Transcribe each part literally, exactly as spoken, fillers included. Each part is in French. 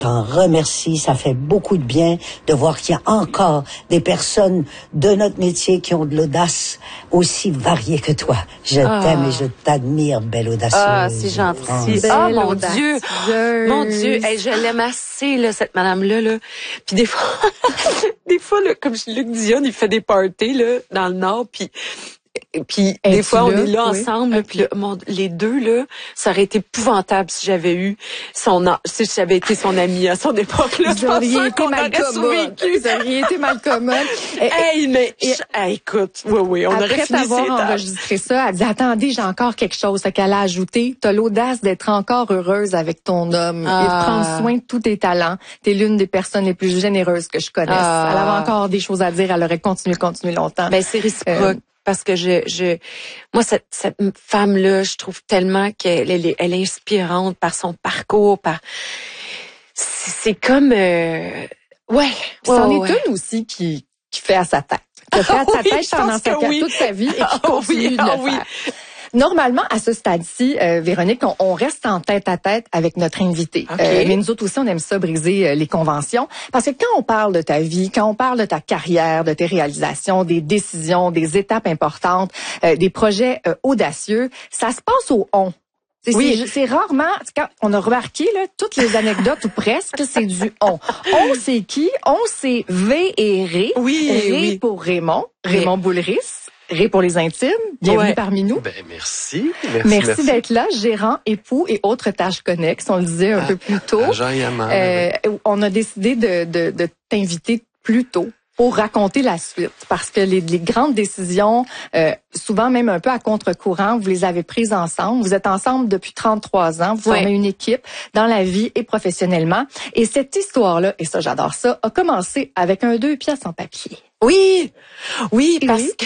T'en remercie, ça fait beaucoup de bien de voir qu'il y a encore des personnes de notre métier qui ont de l'audace aussi variée que toi. Je ah. t'aime et je t'admire, belle audacieuse. Ah, c'est gentil. Ah, oh, mon Dieu! Mon Dieu! Hey, je l'aime assez, là, cette madame-là, là. Puis des fois, des fois, là, comme Luc Dion, il fait des parties, là, dans le Nord, puis... Puis des Es-tu fois, on là? est là Oui. ensemble, okay. Puis là, mon, les deux, là, ça aurait été épouvantable si j'avais eu son... Si j'avais été son amie à son époque-là. Vous auriez été mal commode. Vous auriez été mal commode. Hey, mais... Et, hey, écoute, oui, oui, on aurait fini Après t'avoir enregistré ça, elle dit, attendez, j'ai encore quelque chose. Fait qu'elle a ajouté, t'as l'audace d'être encore heureuse avec ton homme ah. et de prendre soin de tous tes talents. T'es l'une des personnes les plus généreuses que je connaisse. Ah. Elle avait encore des choses à dire, elle aurait continué, continué longtemps. Ben, c'est réciproque. Euh, Parce que je, je, moi cette, cette femme-là, je trouve tellement qu'elle elle est, elle est inspirante par son parcours, par, c'est, c'est comme, euh, ouais. C'en ouais, est ouais. une aussi qui, qui fait à sa tête. Qui a fait à sa oui, tête pendant sa, oui. toute sa vie et qui ah, continue oui, de le ah, faire. oui. Normalement, à ce stade-ci, euh, Véronique, on, on reste en tête à tête avec notre invité. Okay. Euh, mais nous autres aussi, on aime ça briser euh, les conventions. Parce que quand on parle de ta vie, quand on parle de ta carrière, de tes réalisations, des décisions, des étapes importantes, euh, des projets euh, audacieux, ça se passe au on. C'est, oui, c'est, c'est rarement, quand on a remarqué, là, toutes les anecdotes ou presque, c'est du on. On, c'est qui? On, c'est V et Ré. Oui, Ré oui. pour Raymond. Raymond Boulris. Ré pour les intimes. Bienvenue ouais. parmi nous. Ben, merci. Merci, merci, merci d'être là, gérant, époux et autres tâches connexes. On le disait un ah, peu plus tôt. Agent Yaman, euh, oui. On a décidé de, de, de t'inviter plus tôt pour raconter la suite. Parce que les, les grandes décisions, euh, souvent même un peu à contre-courant, vous les avez prises ensemble. Vous êtes ensemble depuis trente-trois ans. Vous ouais. formez une équipe dans la vie et professionnellement. Et cette histoire-là, et ça j'adore ça, a commencé avec un deux pièces en papier. Oui, oui, parce oui.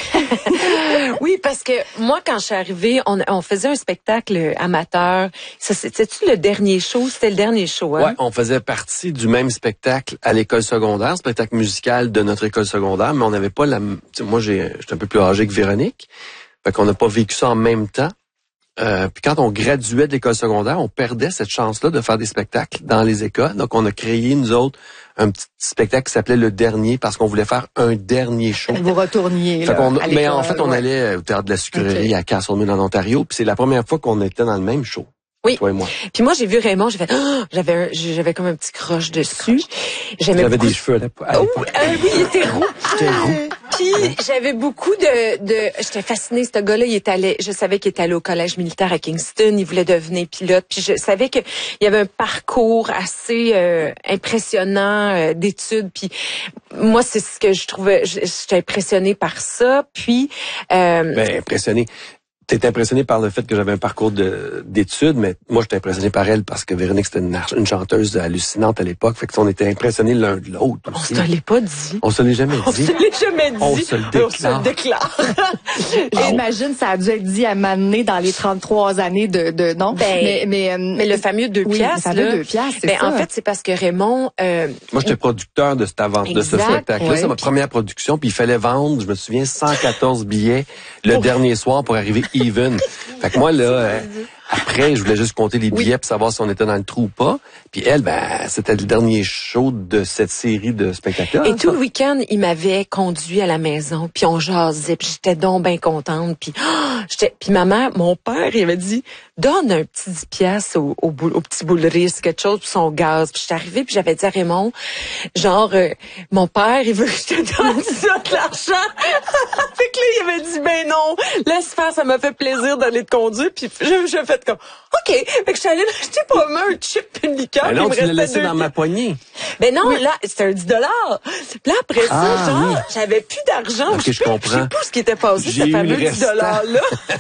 que oui, parce que moi, quand je suis arrivée, on, on faisait un spectacle amateur. Ça, c'était-tu le dernier show? C'était le dernier show, hein? Ouais, on faisait partie du même spectacle à l'école secondaire, spectacle musical de notre école secondaire, mais on n'avait pas la. Moi, j'ai, j'étais un peu plus âgé que Véronique, fait qu'on n'a pas vécu ça en même temps. Euh, puis quand on graduait de l'école secondaire, on perdait cette chance-là de faire des spectacles dans les écoles. Donc, on a créé, nous autres, un petit spectacle qui s'appelait Le Dernier parce qu'on voulait faire un dernier show. Vous retourniez, là, à Mais en fait, on ouais. allait au Théâtre de la Sucrerie okay. à Castlemaine en Ontario. Puis c'est la première fois qu'on était dans le même show. Oui. Toi et moi. Puis moi, j'ai vu Raymond, j'ai fait, oh, j'avais, un, j'avais comme un petit croche dessus. J'aimais beaucoup. J'avais des cheveux à l'époque. Oh, euh, oui, il était roux. J'étais roux. Puis j'avais beaucoup de, de, j'étais fascinée. Ce gars-là, il est allé, je savais qu'il était allé au collège militaire à Kingston. Il voulait devenir pilote. Puis je savais que il y avait un parcours assez euh, impressionnant euh, d'études. Puis moi, c'est ce que je trouvais. J'étais impressionnée par ça. Puis euh, ben impressionnée. T'es impressionné par le fait que j'avais un parcours de, d'études, mais moi, j'étais impressionné par elle parce que Véronique, c'était une, une chanteuse hallucinante à l'époque. Fait que on était impressionnés l'un de l'autre aussi. On se l'est pas dit. On se l'est jamais dit. On se l'est jamais dit. On se le déclare. On se le déclare. J'imagine, ça a dû être dit à m'amener dans les trente-trois années de, de non. Ben, mais, mais, euh, mais le fameux deux oui, piastres, le fameux là. deux piastres, c'est ben, ça. en fait, c'est parce que Raymond, euh, moi, j'étais producteur de cette avance, de ce spectacle-là. Ouais. C'est ma première production, puis il fallait vendre, je me souviens, cent quatorze billets le oh. dernier soir pour arriver even. Fait que moi, là, euh, après, je voulais juste compter les billets oui. pour savoir si on était dans le trou ou pas. Puis elle, ben, c'était le dernier show de cette série de spectacles. Et tout le week-end, il m'avait conduit à la maison, puis on jasait, puis j'étais donc bien contente. Puis, oh, j'étais, puis ma mère, mon père, il avait dit, donne un petit dix piastres au, au, au petit Boulris, quelque chose pour son gaz. Puis j'étais arrivée, puis j'avais dit à Raymond, genre, euh, mon père, il veut que je te donne ça, de l'argent. Fait que là, il avait dit, ben non, laisse faire, ça m'a fait plaisir d'aller te conduire. Puis je, je fait comme, OK. Fait que je suis allée m'acheter pour moi un chip et une liqueur. Ben non, tu l'as laissé dans ma poignée. Ben non, oui. Là, c'était un dix dollars. Puis là, après ah, ça, genre, oui. j'avais plus d'argent. Okay, je, je comprends. Je sais pas ce qui était passé, ce fameux dix dollars-là.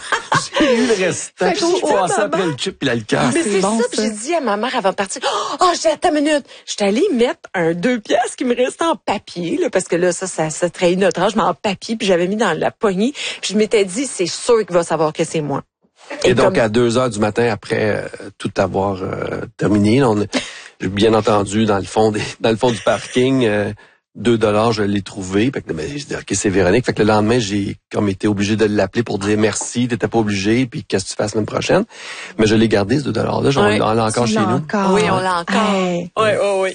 J'ai eu le restant. Puis je passais après le chip et la liqueur. Mais c'est, c'est bon, ça. Puis j'ai dit à ma mère avant de partir, oh, j'ai attends une minute. J'étais allée mettre un deux pièces qui me restait en papier, là, parce que là, ça, ça, ça trahit notre âge, mais en papier, puis j'avais mis dans la poignée. Puis je m'étais dit, c'est sûr qu'il va savoir que c'est moi. Et, Et donc, comme... à deux heures du matin, après euh, tout avoir euh, terminé, on a, bien entendu, dans le fond des, dans le fond du parking, euh, deux dollars, je l'ai trouvé. Fait que, ben, j'ai dit, OK, c'est Véronique. Fait que le lendemain, j'ai comme été obligé de l'appeler pour dire merci, t'étais pas obligé, puis qu'est-ce que tu fais la semaine prochaine. Mais je l'ai gardé, ce deux dollars-là. On Ouais. l'a encore Tu chez l'as nous. encore. Oui, on l'a encore. Hey. Oui, oui, oui.